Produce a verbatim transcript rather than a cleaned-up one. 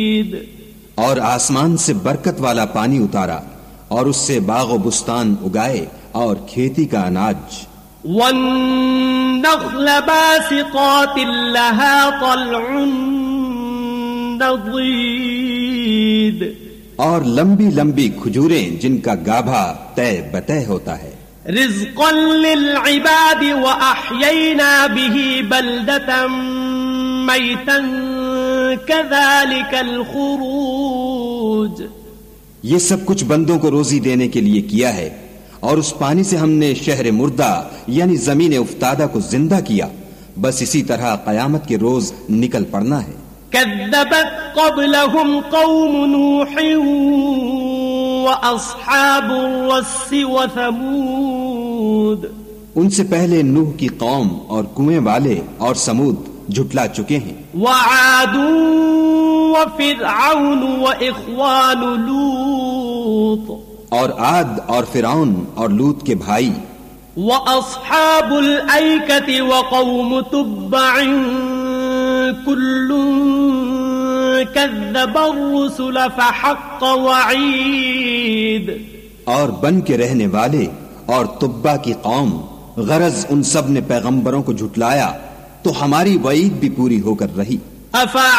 اور آسمان سے برکت والا پانی اتارا اور اس سے باغ و بستان اگائے اور کھیتی کا اناج. والنخل باسقات لها طلع نضید، اور لمبی لمبی کھجوریں جن کا گابھا طے بطے ہوتا ہے. رزقا للعباد وأحيينا به بلدة ميتا كذلك الخروج. یہ سب کچھ بندوں کو روزی دینے کے لیے کیا ہے، اور اس پانی سے ہم نے شہر مردہ یعنی زمین افتادہ کو زندہ کیا. بس اسی طرح قیامت کے روز نکل پڑنا ہے. كذبت قبلهم قوم نوح وأصحاب الرس وثمود. ان سے پہلے نوح کی قوم اور کنویں والے اور سمود جھٹلا چکے ہیں. وعاد وفرعون وإخوان لوط. اور عاد اور فرعون اور لوط کے بھائی. وأصحاب الأيكة وقوم تبع كل كذب الرسل فحق وعید. اور بن کے رہنے والے اور تبا کی قوم، غرض ان سب نے پیغمبروں کو جھٹلایا تو ہماری وعید بھی پوری ہو کر رہی.